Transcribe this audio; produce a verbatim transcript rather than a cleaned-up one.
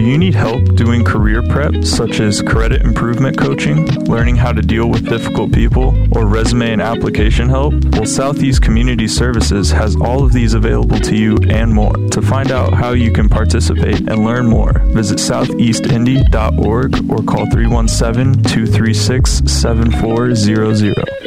you need help doing career prep, such as credit improvement coaching, learning how to deal with difficult people, or resume and application help? Well, Southeast Community Services has all of these available to you and more. To find out how you can participate and learn more, visit southeast indy dot org or call three one seven, two three six, seven four zero zero.